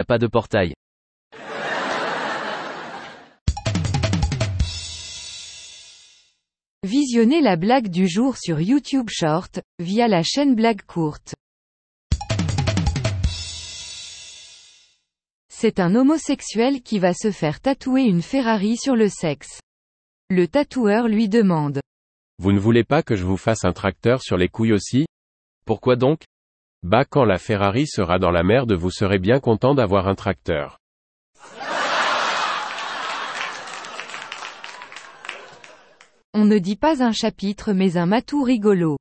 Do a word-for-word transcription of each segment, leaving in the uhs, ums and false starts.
pas de portail. Visionnez la blague du jour sur YouTube Short, via la chaîne Blague Courte. C'est un homosexuel qui va se faire tatouer une Ferrari sur le sexe. Le tatoueur lui demande. Vous ne voulez pas que je vous fasse un tracteur sur les couilles aussi? Pourquoi donc? Bah quand la Ferrari sera dans la merde vous serez bien content d'avoir un tracteur. On ne dit pas un chapitre mais un matou rigolo.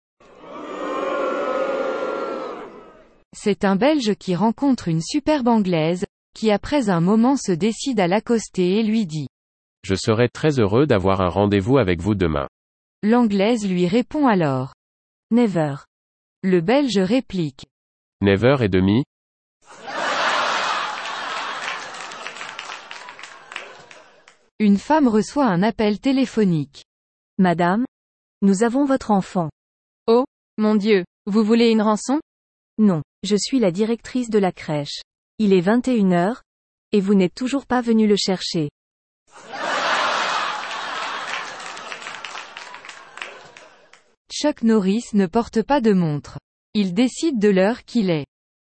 C'est un Belge qui rencontre une superbe Anglaise, qui après un moment se décide à l'accoster et lui dit. Je serai très heureux d'avoir un rendez-vous avec vous demain. L'Anglaise lui répond alors. Never. Le Belge réplique. Never et demi? Une femme reçoit un appel téléphonique. Madame, nous avons votre enfant. Oh, mon Dieu, vous voulez une rançon? Non, je suis la directrice de la crèche. Il est vingt et une heures, et vous n'êtes toujours pas venu le chercher. Chuck Norris ne porte pas de montre. Il décide de l'heure qu'il est.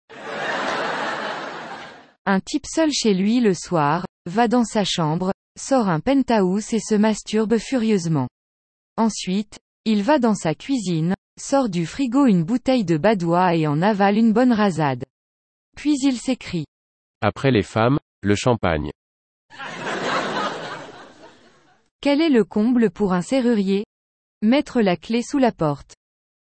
Un type seul chez lui le soir, va dans sa chambre, sort un penthouse et se masturbe furieusement. Ensuite, il va dans sa cuisine, sort du frigo une bouteille de badois et en avale une bonne rasade. Puis il s'écrie. Après les femmes, le champagne. Quel est le comble pour un serrurier? Mettre la clé sous la porte.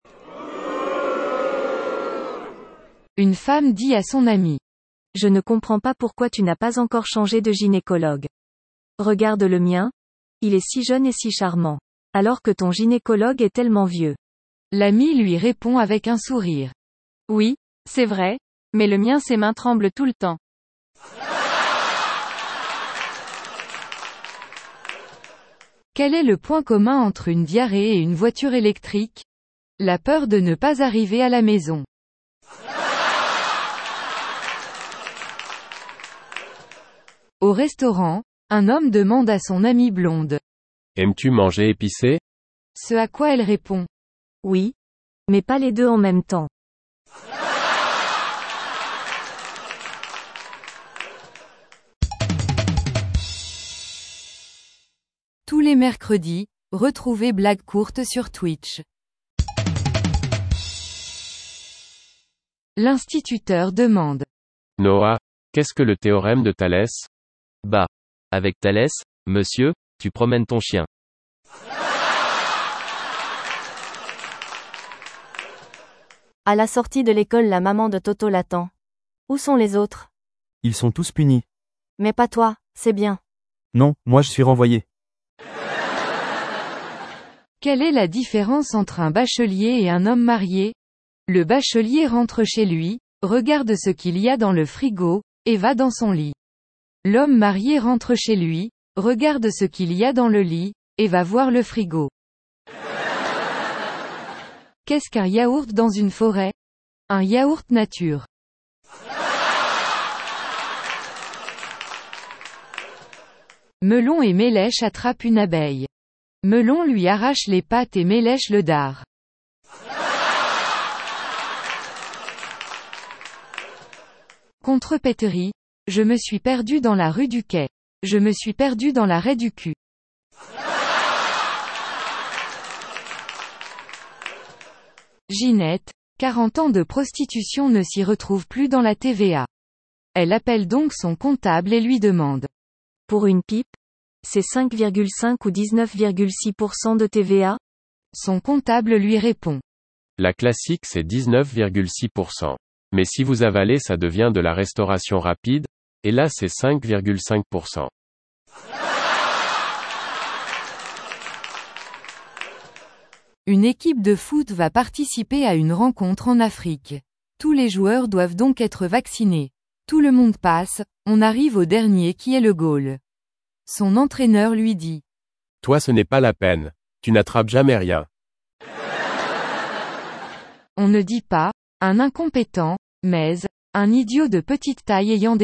Une femme dit à son ami. Je ne comprends pas pourquoi tu n'as pas encore changé de gynécologue. Regarde le mien. Il est si jeune et si charmant. Alors que ton gynécologue est tellement vieux. L'ami lui répond avec un sourire. Oui, c'est vrai, mais le mien ses mains tremblent tout le temps. Quel est le point commun entre une diarrhée et une voiture électrique? La peur de ne pas arriver à la maison. Au restaurant, un homme demande à son amie blonde. Aimes-tu manger épicé? Ce à quoi elle répond. Oui. Mais pas les deux en même temps. Tous les mercredis, retrouvez Blague Courte sur Twitch. L'instituteur demande. Noah, qu'est-ce que le théorème de Thalès? Bah. Avec Thalès, monsieur, tu promènes ton chien. À la sortie de l'école, la maman de Toto l'attend. Où sont les autres? Ils sont tous punis. Mais pas toi, c'est bien. Non, moi je suis renvoyé. Quelle est la différence entre un bachelier et un homme marié? Le bachelier rentre chez lui, regarde ce qu'il y a dans le frigo, et va dans son lit. L'homme marié rentre chez lui, regarde ce qu'il y a dans le lit, et va voir le frigo. Qu'est-ce qu'un yaourt dans une forêt? Un yaourt nature. Melon et Mélèche attrapent une abeille. Melon lui arrache les pattes et Mélèche le dard. Contrepéterie. Je me suis perdu dans la rue du Quai. Je me suis perdu dans la raie du cul. Ginette, quarante ans de prostitution ne s'y retrouve plus dans la T V A. Elle appelle donc son comptable et lui demande. Pour une pipe? C'est cinq virgule cinq ou dix-neuf virgule six pour cent de T V A? Son comptable lui répond. La classique c'est dix-neuf virgule six pour cent. Mais si vous avalez ça devient de la restauration rapide, et là c'est cinq virgule cinq pour cent. Une équipe de foot va participer à une rencontre en Afrique. Tous les joueurs doivent donc être vaccinés. Tout le monde passe, on arrive au dernier qui est le goal. Son entraîneur lui dit. Toi ce n'est pas la peine. Tu n'attrapes jamais rien. On ne dit pas, un incompétent, mais, un idiot de petite taille ayant des